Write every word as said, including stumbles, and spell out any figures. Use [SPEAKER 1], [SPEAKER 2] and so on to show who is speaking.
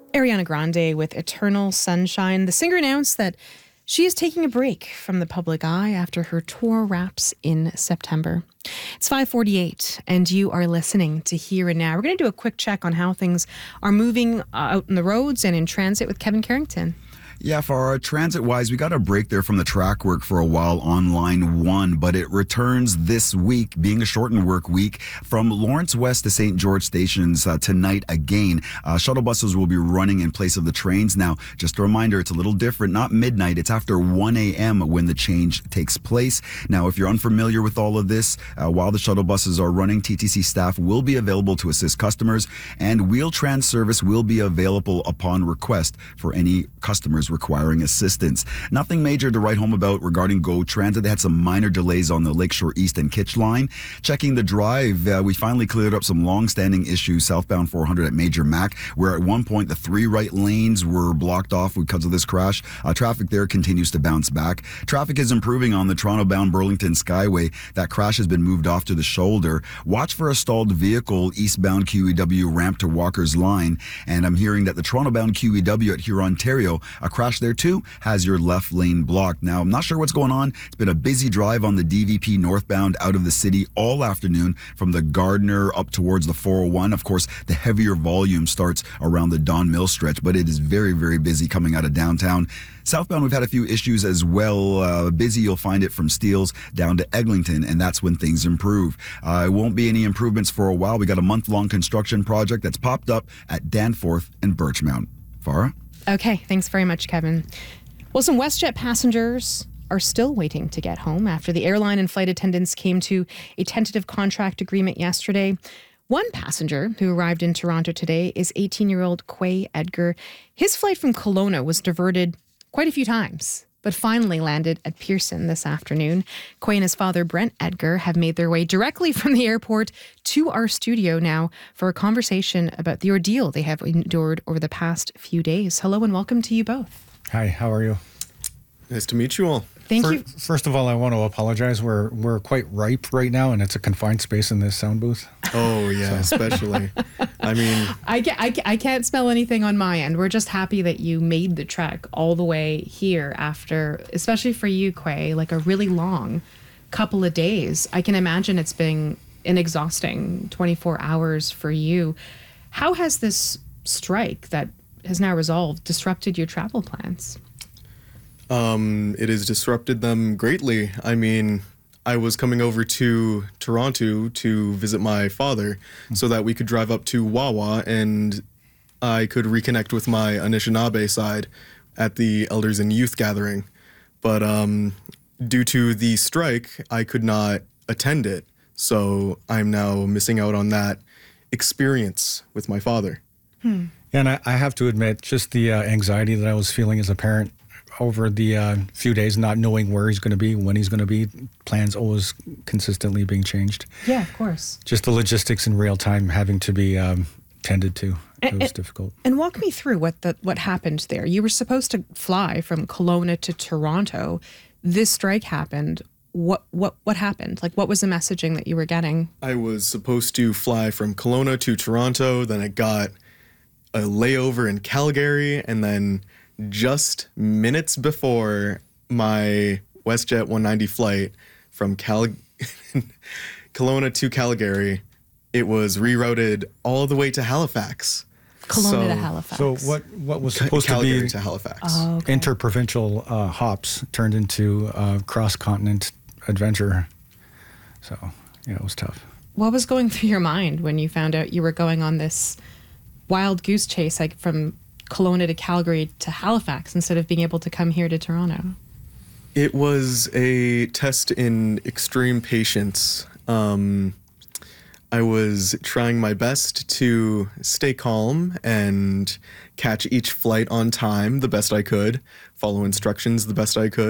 [SPEAKER 1] Ariana Grande with Eternal Sunshine. The singer announced that she is taking a break from the public eye after her tour wraps in September. It's five forty-eight, and you are listening to Here and Now. We're going to do a quick check on how things are moving uh, out on the roads and in transit with Kevin Carrington.
[SPEAKER 2] Yeah, for our transit-wise, we got a break there from the track work for a while on line one, but it returns this week, being a shortened work week, from Lawrence West to Saint George stations uh, tonight again. Uh, shuttle buses will be running in place of the trains. Now, just a reminder, it's a little different. Not midnight, it's after one a.m. when the change takes place. Now, if you're unfamiliar with all of this, uh, while the shuttle buses are running, T T C staff will be available to assist customers, and Wheel-Trans service will be available upon request for any customers requiring assistance. Nothing major to write home about regarding Go Transit. They had some minor delays on the Lakeshore East and Kitch line. Checking the drive, uh, we finally cleared up some long-standing issues southbound four hundred at Major Mac, where at one point the three right lanes were blocked off because of this crash. Uh, traffic there continues to bounce back. Traffic is improving on the Toronto-bound Burlington Skyway. That crash has been moved off to the shoulder. Watch for a stalled vehicle eastbound Q E W ramp to Walker's Line. And I'm hearing that the Toronto-bound Q E W at Huron, Ontario, a crash there too has your left lane blocked. Now, I'm not sure what's going on. It's been a busy drive on the D V P northbound out of the city all afternoon from the Gardner up towards the four oh one. Of course, the heavier volume starts around the Don Mill stretch, but it is very, very busy coming out of downtown. Southbound, we've had a few issues as well. Uh, busy, you'll find it from Steeles down to Eglinton, and that's when things improve. Uh, it won't be any improvements for a while. We got a month-long construction project that's popped up at Danforth and Birchmount. Farah?
[SPEAKER 1] Okay, thanks very much, Kevin. Well, some WestJet passengers are still waiting to get home after the airline and flight attendants came to a tentative contract agreement yesterday. One passenger who arrived in Toronto today is eighteen-year-old Quay Edgar. His flight from Kelowna was diverted quite a few times, but finally landed at Pearson this afternoon. Quay and his father, Brent Edgar, have made their way directly from the airport to our studio now for a conversation about the ordeal they have endured over the past few days. Hello and welcome to you both.
[SPEAKER 3] Hi, how are you?
[SPEAKER 4] Nice to meet you all.
[SPEAKER 1] Thank
[SPEAKER 3] For,
[SPEAKER 1] you.
[SPEAKER 3] First of all, I want to apologize. We're we're quite ripe right now, and it's a confined space in this sound booth.
[SPEAKER 4] Oh, yeah, especially. I mean...
[SPEAKER 1] I, ca- I, ca- I can't spell anything on my end. We're just happy that you made the trek all the way here after, especially for you, Quay, like a really long couple of days. I can imagine it's been an exhausting twenty-four hours for you. How has this strike that has now resolved disrupted your travel plans?
[SPEAKER 4] Um, it has disrupted them greatly. I mean, I was coming over to Toronto to visit my father so that we could drive up to Wawa and I could reconnect with my Anishinaabe side at the Elders and Youth Gathering. But um, due to the strike, I could not attend it. So I'm now missing out on that experience with my father.
[SPEAKER 3] Hmm. And I, I have to admit, just the uh, anxiety that I was feeling as a parent over the uh, few days, not knowing where he's going to be, when he's going to be, plans always consistently being changed.
[SPEAKER 1] Yeah, of course.
[SPEAKER 3] Just the logistics in real time having to be um, tended to. It
[SPEAKER 1] and,
[SPEAKER 3] was difficult.
[SPEAKER 1] And walk me through what the, what happened there. You were supposed to fly from Kelowna to Toronto. This strike happened. What what what happened? Like, what was the messaging that you were getting?
[SPEAKER 4] I was supposed to fly from Kelowna to Toronto. Then I got a layover in Calgary, and then just minutes before my WestJet one ninety flight from Cal- Kelowna to Calgary, it was rerouted all the way to Halifax.
[SPEAKER 1] Kelowna
[SPEAKER 4] so,
[SPEAKER 1] to Halifax.
[SPEAKER 3] So what, what was supposed
[SPEAKER 4] Calgary
[SPEAKER 3] to be
[SPEAKER 4] to Halifax.
[SPEAKER 1] Oh, okay.
[SPEAKER 3] interprovincial uh, hops turned into uh, cross-continent adventure. So, yeah, it was tough.
[SPEAKER 1] What was going through your mind when you found out you were going on this wild goose chase, like from Kelowna to Calgary to Halifax, instead of being able to come here to Toronto?
[SPEAKER 4] It was a test in extreme patience. Um, I was trying my best to stay calm and catch each flight on time the best I could, follow instructions the best I could.